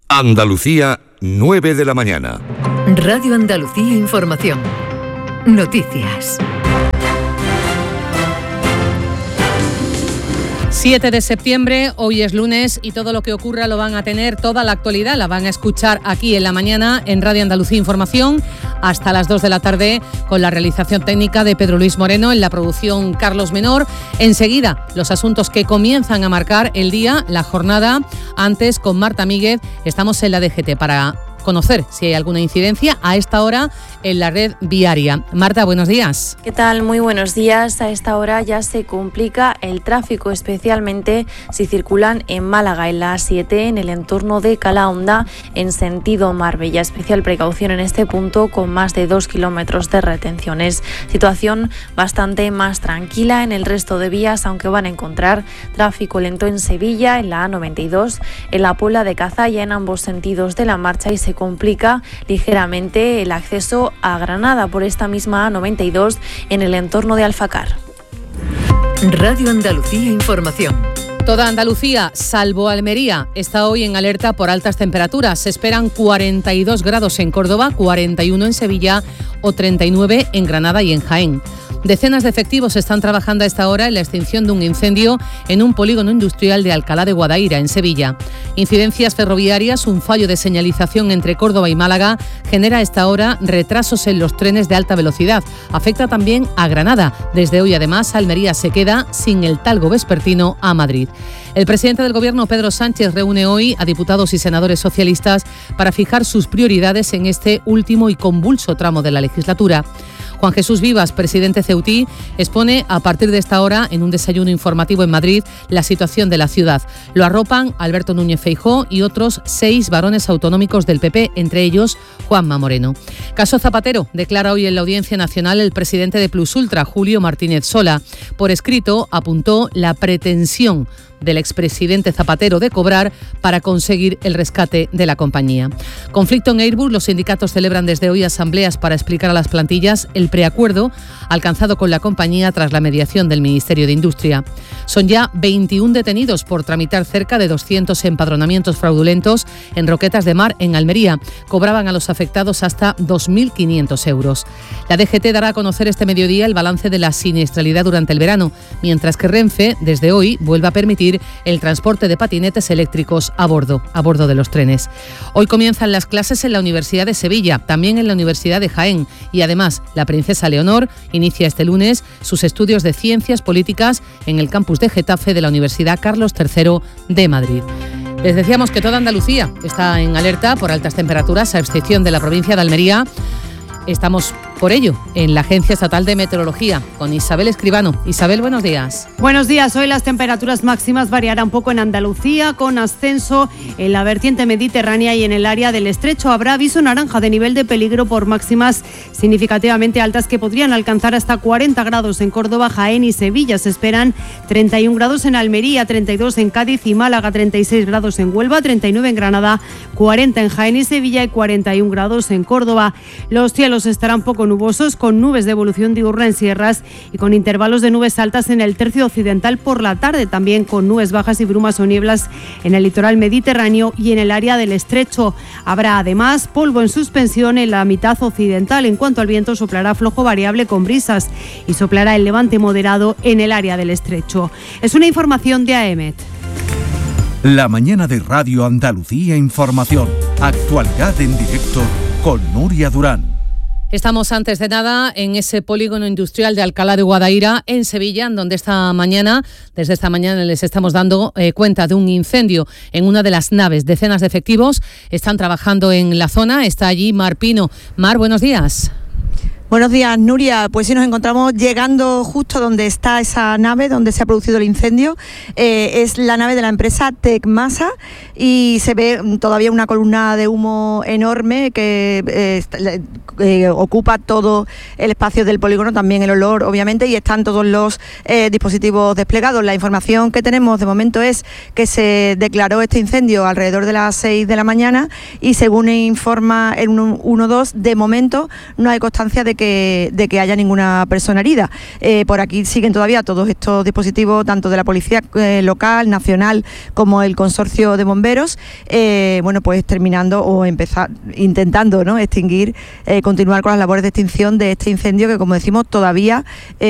Andalucía, 9 de la mañana. Radio Andalucía Información. Noticias. 7 de septiembre, hoy es lunes y todo lo que ocurra lo van a tener, toda la actualidad la van a escuchar aquí en la mañana en Radio Andalucía Información hasta las 2 de la tarde con la realización técnica de Pedro Luis Moreno, en la producción Carlos Menor. Enseguida los asuntos que comienzan a marcar el día, la jornada. Antes con Marta Míguez estamos en la DGT para conocer si hay alguna incidencia a esta hora en la red viaria. Marta, buenos días. ¿Qué tal? Muy buenos días. A esta hora ya se complica el tráfico, especialmente si circulan en Málaga, en la A7, en el entorno de Calahonda, en sentido Marbella. Especial precaución en este punto, con más de 2 kilómetros de retenciones. Situación bastante más tranquila en el resto de vías, aunque van a encontrar tráfico lento en Sevilla, en la A92, en la Puebla de Cazalla, en ambos sentidos de la marcha, y se complica ligeramente el acceso a Granada por esta misma A92 en el entorno de Alfacar. Radio Andalucía Información. Toda Andalucía, salvo Almería, está hoy en alerta por altas temperaturas. Se esperan 42 grados en Córdoba, 41 en Sevilla o 39 en Granada y en Jaén. Decenas de efectivos están trabajando a esta hora en la extinción de un incendio en un polígono industrial de Alcalá de Guadaira, en Sevilla. Incidencias ferroviarias, un fallo de señalización entre Córdoba y Málaga genera a esta hora retrasos en los trenes de alta velocidad. Afecta también a Granada. Desde hoy, además, Almería se queda sin el talgo vespertino a Madrid. El presidente del Gobierno, Pedro Sánchez, reúne hoy a diputados y senadores socialistas para fijar sus prioridades en este último y convulso tramo de la legislatura. Juan Jesús Vivas, presidente ceutí, expone a partir de esta hora en un desayuno informativo en Madrid la situación de la ciudad. Lo arropan Alberto Núñez Feijóo y otros 6 varones autonómicos del PP, entre ellos Juanma Moreno. Caso Zapatero, declara hoy en la Audiencia Nacional el presidente de Plus Ultra, Julio Martínez Sola. Por escrito apuntó la pretensión del expresidente Zapatero de cobrar para conseguir el rescate de la compañía. Conflicto en Airbus. Los sindicatos celebran desde hoy asambleas para explicar a las plantillas el preacuerdo alcanzado con la compañía tras la mediación del Ministerio de Industria. Son ya 21 detenidos por tramitar cerca de 200 empadronamientos fraudulentos en Roquetas de Mar, en Almería. Cobraban a los afectados hasta 2.500 euros. La DGT dará a conocer este mediodía el balance de la siniestralidad durante el verano, mientras que Renfe, desde hoy, vuelve a permitir el transporte de patinetes eléctricos a bordo de los trenes. Hoy comienzan las clases en la Universidad de Sevilla, también en la Universidad de Jaén, y además la princesa Leonor inicia este lunes sus estudios de Ciencias Políticas en el campus de Getafe de la Universidad Carlos III de Madrid. Les decíamos que toda Andalucía está en alerta por altas temperaturas, a excepción de la provincia de Almería. Estamos, por ello, en la Agencia Estatal de Meteorología con Isabel Escribano. Isabel, buenos días. Buenos días. Hoy las temperaturas máximas variarán un poco en Andalucía, con ascenso en la vertiente mediterránea y en el área del Estrecho. Habrá aviso naranja de nivel de peligro por máximas significativamente altas que podrían alcanzar hasta 40 grados en Córdoba, Jaén y Sevilla. Se esperan 31 grados en Almería, 32 en Cádiz y Málaga, 36 grados en Huelva, 39 en Granada, 40 en Jaén y Sevilla y 41 grados en Córdoba. Los cielos estarán poco nubosos, con nubes de evolución diurna en sierras y con intervalos de nubes altas en el tercio occidental por la tarde, también con nubes bajas y brumas o nieblas en el litoral mediterráneo y en el área del Estrecho. Habrá además polvo en suspensión en la mitad occidental. En cuanto al viento, soplará flojo variable con brisas y soplará el levante moderado en el área del Estrecho. Es una información de AEMET. La mañana de Radio Andalucía Información. Actualidad en directo con Nuria Durán. Estamos antes de nada en ese polígono industrial de Alcalá de Guadaira, en Sevilla, en donde desde esta mañana les estamos dando cuenta de un incendio en una de las naves. Decenas de efectivos están trabajando en la zona. Está allí Mar Pino. Mar, buenos días. Buenos días, Nuria. Pues sí, nos encontramos llegando justo donde está esa nave, donde se ha producido el incendio. Es la nave de la empresa Tecmasa y se ve todavía una columna de humo enorme que ocupa todo el espacio del polígono, también el olor, obviamente, y están todos los dispositivos desplegados. La información que tenemos de momento es que se declaró este incendio alrededor de las 6 de la mañana y según informa el 112, de momento no hay constancia de que haya ninguna persona herida. Por aquí siguen todavía todos estos dispositivos, tanto de la policía local, nacional, como el consorcio de bomberos, pues terminando o intentando, ¿no?, extinguir, continuar con las labores de extinción de este incendio que, como decimos, todavía